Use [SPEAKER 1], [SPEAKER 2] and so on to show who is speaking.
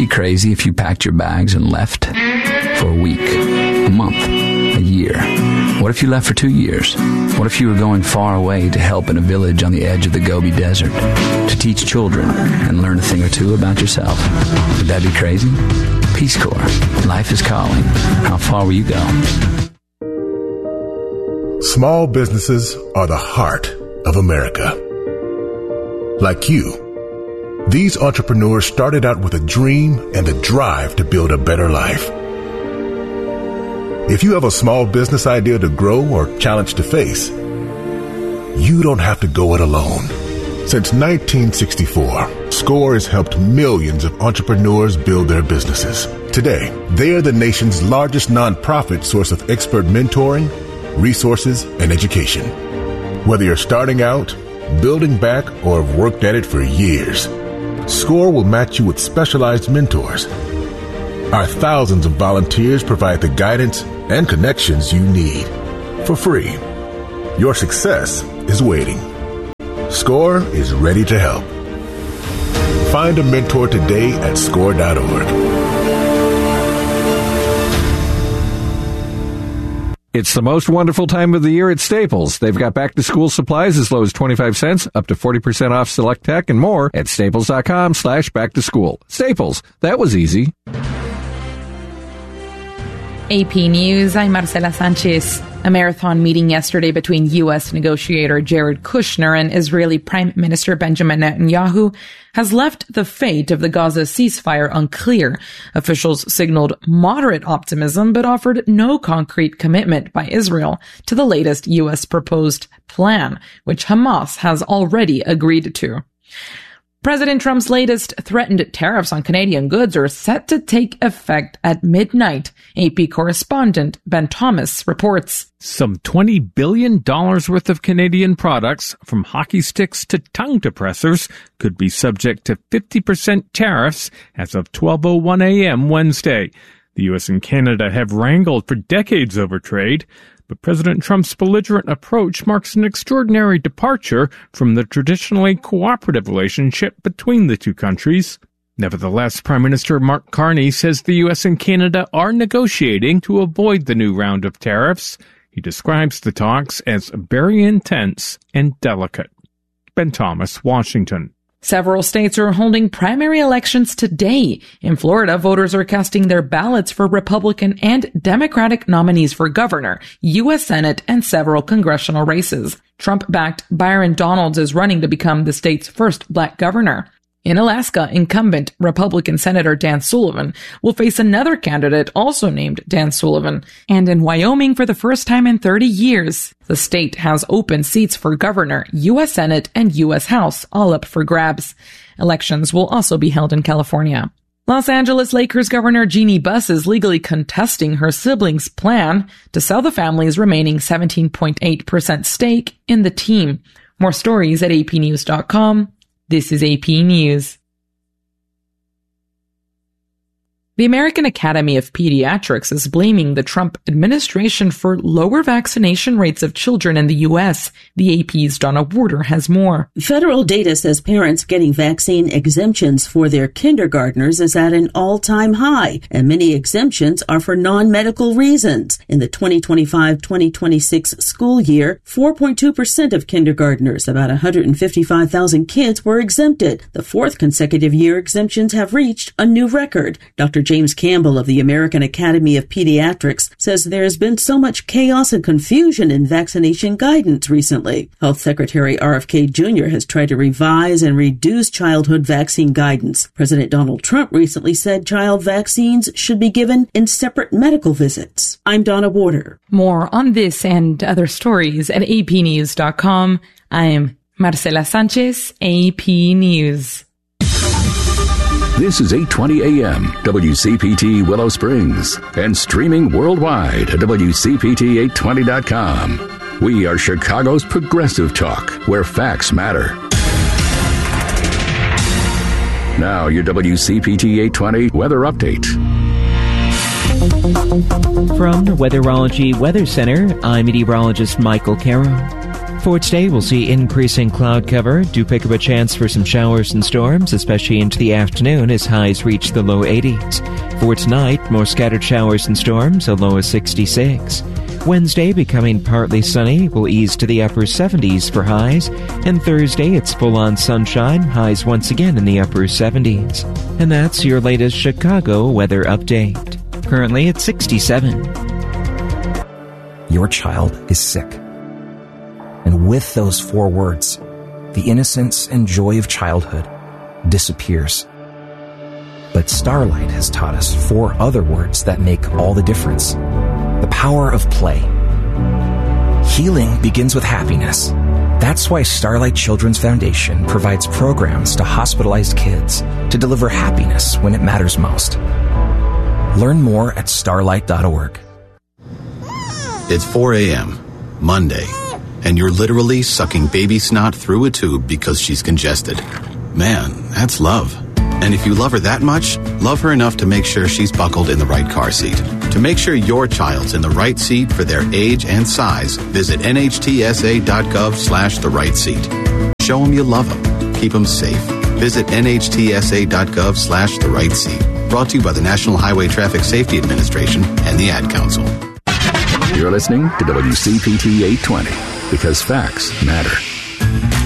[SPEAKER 1] be crazy if you packed your bags and left for a week, a month, a year? What if you left for 2 years? What if you were going far away to help in a village on the edge of the Gobi Desert, to teach children and learn a thing or two about yourself? Would that be crazy? Peace Corps. Life is calling. How far will you go?
[SPEAKER 2] Small businesses are the heart of America. Like you, these entrepreneurs started out with a dream and the drive to build a better life. If you have a small business idea to grow or challenge to face, you don't have to go it alone. Since 1964, SCORE has helped millions of entrepreneurs build their businesses. Today, they are the nation's largest nonprofit source of expert mentoring, resources, and education. Whether you're starting out, building back, or have worked at it for years, SCORE will match you with specialized mentors. Our thousands of volunteers provide the guidance and connections you need for free. Your success is waiting. SCORE is ready to help. Find a mentor today at SCORE.org.
[SPEAKER 3] It's the most wonderful time of the year at Staples. They've got back-to-school supplies as low as 25 cents, up to 40% off select tech, and more at staples.com/back-to-school. Staples, that was easy.
[SPEAKER 4] AP News, I'm Marcela Sanchez. A marathon meeting yesterday between U.S. negotiator Jared Kushner and Israeli Prime Minister Benjamin Netanyahu has left the fate of the Gaza ceasefire unclear. Officials signaled moderate optimism but offered no concrete commitment by Israel to the latest U.S. proposed plan, which Hamas has already agreed to. President Trump's latest threatened tariffs on Canadian goods are set to take effect at midnight. AP correspondent Ben Thomas reports.
[SPEAKER 5] Some $20 billion worth of Canadian products, from hockey sticks to tongue depressors, could be subject to 50% tariffs as of 12:01 a.m. Wednesday. The U.S. and Canada have wrangled for decades over trade, but President Trump's belligerent approach marks an extraordinary departure from the traditionally cooperative relationship between the two countries. Nevertheless, Prime Minister Mark Carney says the U.S. and Canada are negotiating to avoid the new round of tariffs. He describes the talks as very intense and delicate. Ben Thomas, Washington.
[SPEAKER 4] Several states are holding primary elections today. In Florida, voters are casting their ballots for Republican and Democratic nominees for governor, U.S. Senate, and several congressional races. Trump-backed Byron Donalds is running to become the state's first black governor. In Alaska, incumbent Republican Senator Dan Sullivan will face another candidate also named Dan Sullivan. And in Wyoming, for the first time in 30 years, the state has open seats for governor, U.S. Senate, and U.S. House, all up for grabs. Elections will also be held in California. Los Angeles Lakers Governor Jeannie Buss is legally contesting her siblings' plan to sell the family's remaining 17.8% stake in the team. More stories at apnews.com. This is AP News. The American Academy of Pediatrics is blaming the Trump administration for lower vaccination rates of children in the U.S. The AP's Donna Warder has more.
[SPEAKER 6] Federal data says parents getting vaccine exemptions for their kindergartners is at an all-time high, and many exemptions are for non-medical reasons. In the 2025-2026 school year, 4.2% of kindergartners, about 155,000 kids, were exempted. The fourth consecutive year exemptions have reached a new record. Dr. James Campbell of the American Academy of Pediatrics says there has been so much chaos and confusion in vaccination guidance recently. Health Secretary RFK Jr. has tried to revise and reduce childhood vaccine guidance. President Donald Trump recently said child vaccines should be given in separate medical visits. I'm Donna Warder.
[SPEAKER 4] More on this and other stories at apnews.com. I'm Marcela Sanchez, AP News.
[SPEAKER 7] This is 820 AM, WCPT Willow Springs, and streaming worldwide at WCPT820.com. We are Chicago's progressive talk, where facts matter. Now, your WCPT 820 weather update. From the Weatherology Weather Center, I'm meteorologist Michael Caro.
[SPEAKER 8] For today, we'll see increasing cloud cover. Do pick up a chance for some showers and storms, especially into the afternoon as highs reach the low 80s. For tonight, more scattered showers and storms, a low of 66. Wednesday, becoming partly sunny, will ease to the upper 70s for highs. And Thursday, it's full-on sunshine, highs once again in the upper 70s. And that's your latest Chicago weather update. Currently at 67.
[SPEAKER 9] Your child is sick. And with those 4 words, the innocence and joy of childhood disappears. But Starlight has taught us 4 other words that make all the difference. The power of play. Healing begins with happiness. That's why Starlight Children's Foundation provides programs to hospitalized kids to deliver happiness when it matters most. Learn more at starlight.org.
[SPEAKER 10] It's 4 a.m., Monday, and you're literally sucking baby snot through a tube because she's congested. Man, that's love. And if you love her that much, love her enough to make sure she's buckled in the right car seat. To make sure your child's in the right seat for their age and size, visit nhtsa.gov/the right seat. Show them you love them. Keep them safe. Visit nhtsa.gov/the right seat. Brought to you by the National Highway Traffic Safety Administration and the Ad Council.
[SPEAKER 7] You're listening to WCPT 820 because facts matter.